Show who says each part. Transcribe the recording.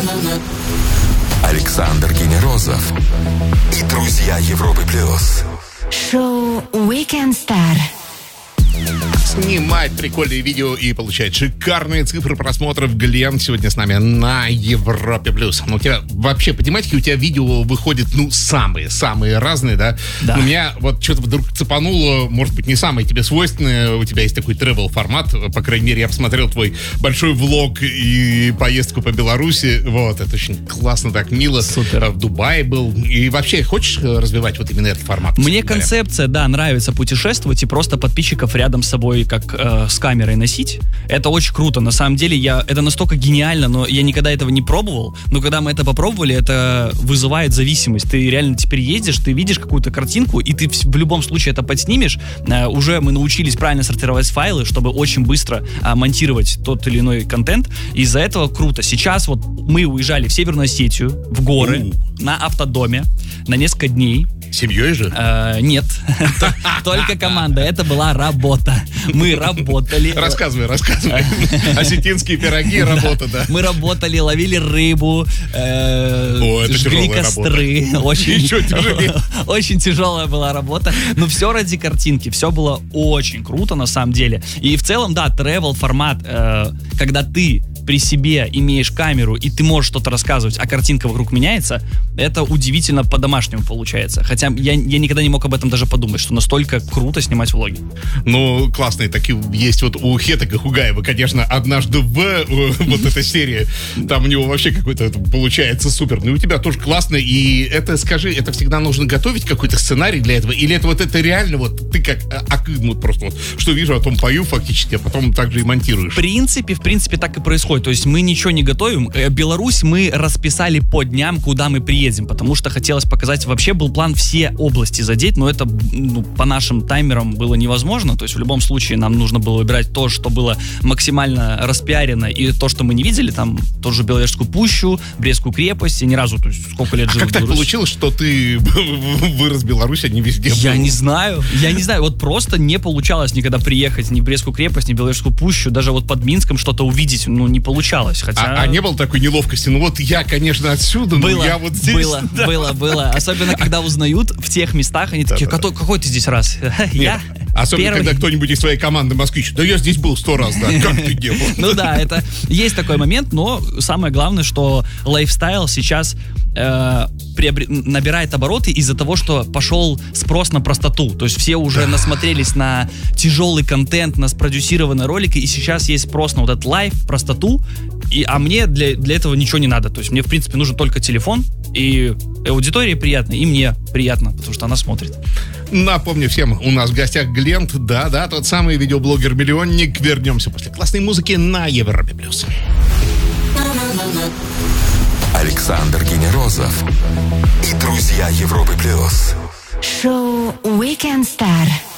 Speaker 1: Александр Генерозов и друзья Европы Плюс.
Speaker 2: Шоу Weekend Star.
Speaker 3: Снимает прикольные видео и получает шикарные цифры просмотров. Глен сегодня с нами на Европе Плюс. Ну, у тебя вообще по тематике у тебя видео выходит, самые разные, да?
Speaker 4: Да.
Speaker 3: У меня вот что-то вдруг цепануло, может быть, не самое тебе свойственное. У тебя есть такой travel-формат. По крайней мере, я посмотрел твой большой влог и поездку по Беларуси. Вот, это очень классно, так мило.
Speaker 4: Супер.
Speaker 3: В Дубае был. И вообще, хочешь развивать вот именно этот формат?
Speaker 4: Мне концепция, да, нравится путешествовать и просто подписчиков рядом с собой как с камерой носить. Это очень круто. На самом деле, это настолько гениально, но я никогда этого не пробовал. Но когда мы это попробовали, это вызывает зависимость. Ты реально теперь ездишь, ты видишь какую-то картинку, и ты в любом случае это подснимешь. Уже мы научились правильно сортировать файлы, чтобы очень быстро монтировать тот или иной контент. Из-за этого круто. Сейчас вот мы уезжали в Северную Осетию, в горы, на автодоме, на несколько дней.
Speaker 3: Семьей же?
Speaker 4: Нет, только команда. Это была работа. Мы работали.
Speaker 3: Рассказывай. Осетинские пироги, работа, да.
Speaker 4: Мы работали, ловили рыбу, жгли костры.
Speaker 3: Еще тяжелее.
Speaker 4: Очень тяжелая была работа. Но все ради картинки. Все было очень круто на самом деле. И в целом, да, travel формат, когда ты при себе имеешь камеру, и ты можешь что-то рассказывать, а картинка вокруг меняется, это удивительно по-домашнему получается. Хотя я никогда не мог об этом даже подумать, что настолько круто снимать влоги.
Speaker 3: Ну, классные такие есть вот у Хетека Хугаева, конечно, однажды вот эта серия, там у него вообще какой-то получается супер. Ну и у тебя тоже классно, и это, скажи, это всегда нужно готовить какой-то сценарий для этого, или это реально вот ты как просто вот, что вижу, о том пою фактически, а потом также и монтируешь?
Speaker 4: В принципе, так и происходит. То есть мы ничего не готовим. Беларусь мы расписали по дням, куда мы приедем, потому что хотелось показать, вообще был план все области задеть, но это по нашим таймерам было невозможно. То есть в любом случае нам нужно было выбирать то, что было максимально распиарено, и то, что мы не видели, там тоже Беловежскую пущу, Брестскую крепость, и ни разу, то есть сколько лет жил в
Speaker 3: как так
Speaker 4: Беларуси.
Speaker 3: получилось, что ты вырос в Беларуси, а не везде был?
Speaker 4: Я не знаю. Вот просто не получалось никогда приехать ни в Брестскую крепость, ни в Беловежскую пущу, даже вот под Минском что-то увидеть, не получалось. Хотя...
Speaker 3: А не было такой неловкости? Ну вот я, конечно, отсюда, но я вот здесь.
Speaker 4: Было. Особенно, когда узнают в тех местах, они такие, какой ты здесь раз? Я
Speaker 3: особенно, когда кто-нибудь из своей команды москвич. Да я здесь был 100 раз, да. Как ты не был?
Speaker 4: Ну да, это есть такой момент, но самое главное, что лайфстайл сейчас набирает обороты из-за того, что пошел спрос на простоту. То есть все уже насмотрелись на тяжелый контент, на спродюсированные ролики, и сейчас есть спрос на вот этот лайф, простоту, а мне для этого ничего не надо. То есть мне, в принципе, нужен только телефон, и аудитории приятно, и мне приятно, потому что она смотрит.
Speaker 3: Напомню всем, у нас в гостях Глент, да, тот самый видеоблогер-миллионник. Вернемся после классной музыки на Европе+.
Speaker 1: Александр Генерозов и друзья Европы Плюс.
Speaker 2: Шоу Weekend Star.